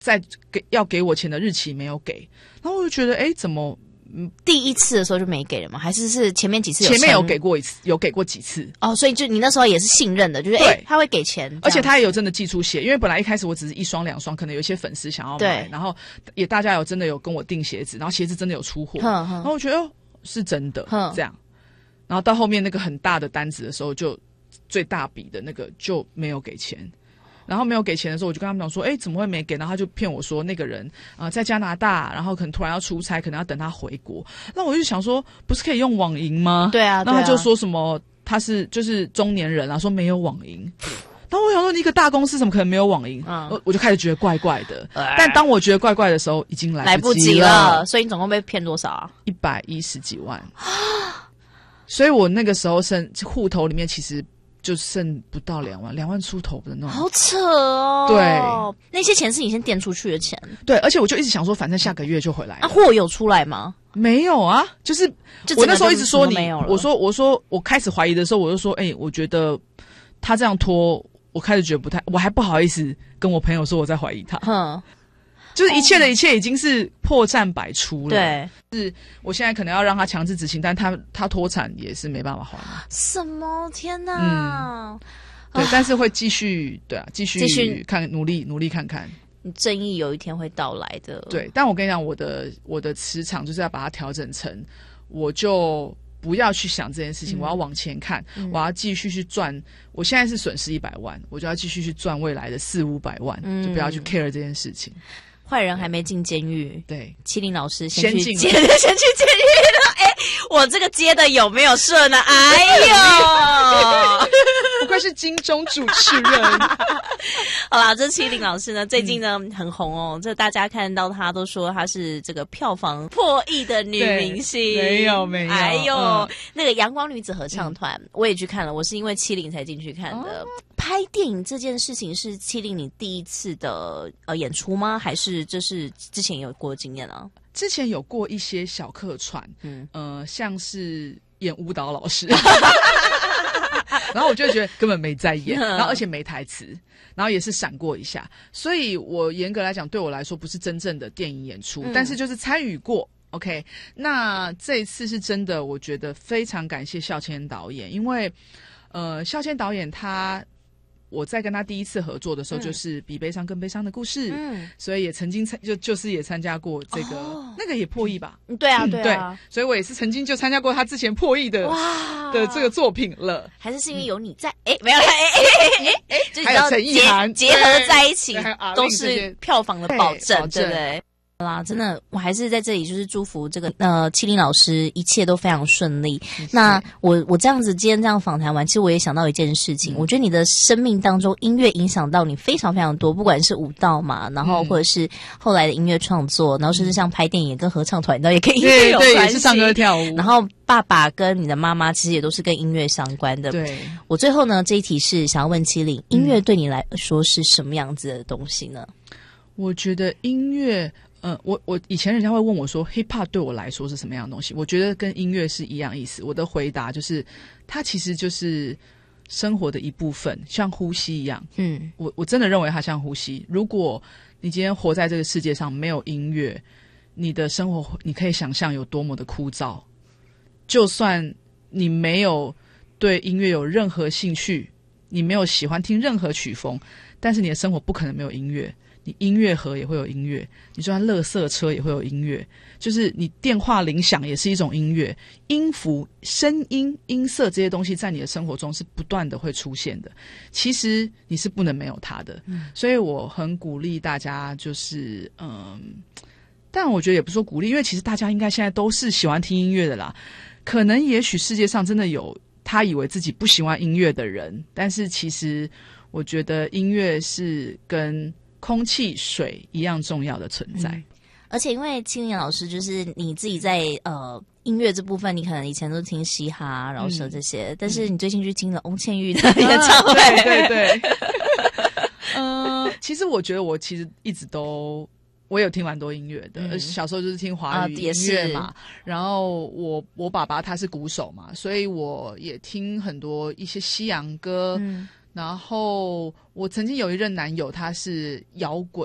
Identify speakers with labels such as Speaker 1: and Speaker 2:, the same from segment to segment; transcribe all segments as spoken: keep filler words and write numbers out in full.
Speaker 1: 在给要给我钱的日期没有给，然后我就觉得哎怎么
Speaker 2: 第一次的时候就没给了吗？还是是前面几次有
Speaker 1: 前面有给过一次，有给过几次
Speaker 2: 哦，所以就你那时候也是信任的，就是哎他会给钱，
Speaker 1: 而且他也有真的寄出鞋，因为本来一开始我只是一双两双，可能有一些粉丝想要买，然后也大家有真的有跟我订鞋子，然后鞋子真的有出货，然后我觉得哦是真的这样，然后到后面那个很大的单子的时候，就最大笔的那个就没有给钱。然后没有给钱的时候，我就跟他们讲说，哎，怎么会没给？然后他就骗我说那个人啊、呃、在加拿大，然后可能突然要出差，可能要等他回国。那我就想说，不是可以用网银吗？
Speaker 2: 对啊，
Speaker 1: 然后他就说什么他是就是中年人啊，说没有网银。然后我想说，一个大公司怎么可能没有网银？嗯，我我就开始觉得怪怪的。呃、但当我觉得怪怪的时候，已经来不及了。
Speaker 2: 来不及了，所以你总共被骗多少啊？
Speaker 1: 一百一十几万。所以我那个时候剩户头里面其实。就剩不到两万，两万出头的那种，
Speaker 2: 好扯哦。
Speaker 1: 对，
Speaker 2: 那些钱是你先垫出去的钱。
Speaker 1: 对，而且我就一直想说，反正下个月就回来了。
Speaker 2: 啊，货有出来吗？
Speaker 1: 没有啊，就是
Speaker 2: 就
Speaker 1: 我那时候一直说你，
Speaker 2: 没有了
Speaker 1: 我说我说我开始怀疑的时候，我就说，哎、欸，我觉得他这样拖，我开始觉得不太，我还不好意思跟我朋友说我在怀疑他。哼。就是一切的一切已经是破绽百出了，
Speaker 2: 对，
Speaker 1: 是我现在可能要让他强制执行，但他他脱产也是没办法还。
Speaker 2: 什么？天哪！
Speaker 1: 嗯，对，但是会继续，对啊，继续继续看，努力努力看看，
Speaker 2: 正义有一天会到来的。
Speaker 1: 对，但我跟你讲，我的我的磁场就是要把它调整成，我就不要去想这件事情，嗯、我要往前看，嗯、我要继续去赚。我现在是损失一百万，我就要继续去赚未来的四五百万，嗯、就不要去 care 这件事情。
Speaker 2: 坏人还没进监狱，
Speaker 1: 对，
Speaker 2: 麒麟老师先去
Speaker 1: 先
Speaker 2: 接，先去监狱了。哎，我这个接的有没有顺呢？哎呦，
Speaker 1: 不愧是金钟主持人。
Speaker 2: 好啦，这麒麟老师呢，最近呢、嗯、很红哦，这大家看到她都说她是这个票房破亿的女明星。
Speaker 1: 没有没有，
Speaker 2: 哎呦，嗯、那个阳光女子合唱团、嗯、我也去看了，我是因为麒麟才进去看的。哦，拍电影这件事情是麒麟你第一次的呃演出吗？还是这是之前有过经验啊？
Speaker 1: 之前有过一些小客串，嗯呃，像是演舞蹈老师，然后我就觉得根本没在演，然后而且没台词，然后也是闪过一下，所以我严格来讲，对我来说不是真正的电影演出，嗯、但是就是参与过。OK， 那这一次是真的，我觉得非常感谢孝谦导演，因为呃，孝谦导演他。我在跟他第一次合作的时候，就是比悲伤更悲伤的故事，嗯，所以也曾经参就就是也参加过这个，哦、那个也破亿吧？
Speaker 2: 对啊，对啊、
Speaker 1: 嗯，对，所以我也是曾经就参加过他之前破亿的哇的这个作品了。
Speaker 2: 还是是因为有你在？哎、嗯，没有了，哎哎哎哎哎，
Speaker 1: 还有陈意涵
Speaker 2: 结合在一起，都是票房的保证，对不对？好啦，真的，我还是在这里就是祝福这个呃麒麟老师一切都非常顺利。谢谢。那我我这样子今天这样访谈完，其实我也想到一件事情，嗯、我觉得你的生命当中音乐影响到你非常非常多，不管是舞蹈嘛，然后或者是后来的音乐创作，然后甚至像拍电影跟合唱团，然后也跟音乐有关系，
Speaker 1: 对，也是唱歌跳舞。
Speaker 2: 然后爸爸跟你的妈妈其实也都是跟音乐相关的。
Speaker 1: 对，
Speaker 2: 我最后呢这一题是想要问麒麟，音乐对你来说是什么样子的东西呢？
Speaker 1: 我觉得音乐。嗯，我我以前人家会问我说 ，hip hop 对我来说是什么样的东西？我觉得跟音乐是一样意思。我的回答就是，它其实就是生活的一部分，像呼吸一样。嗯，我我真的认为它像呼吸。如果你今天活在这个世界上没有音乐，你的生活你可以想象有多么的枯燥。就算你没有对音乐有任何兴趣，你没有喜欢听任何曲风，但是你的生活不可能没有音乐。你音乐盒也会有音乐，你就算垃圾车也会有音乐，就是你电话铃响也是一种音乐，音符、声音、音色这些东西在你的生活中是不断的会出现的。其实你是不能没有它的，嗯、所以我很鼓励大家，就是嗯，但我觉得也不是说鼓励，因为其实大家应该现在都是喜欢听音乐的啦。可能也许世界上真的有他以为自己不喜欢音乐的人，但是其实我觉得音乐是跟空气、水一样重要的存在。嗯、
Speaker 2: 而且因为麒麟老师就是你自己在呃音乐这部分，你可能以前都听嘻哈、饶舌这些，嗯、但是你最近去听了翁倩玉的演唱会，
Speaker 1: 啊、对对对。嗯、呃，其实我觉得我其实一直都我有听蛮多音乐的，嗯、小时候就是听华语音乐嘛，啊、然后我我爸爸他是鼓手嘛，所以我也听很多一些西洋歌。嗯，然后我曾经有一任男友，他是摇滚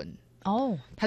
Speaker 2: 哦，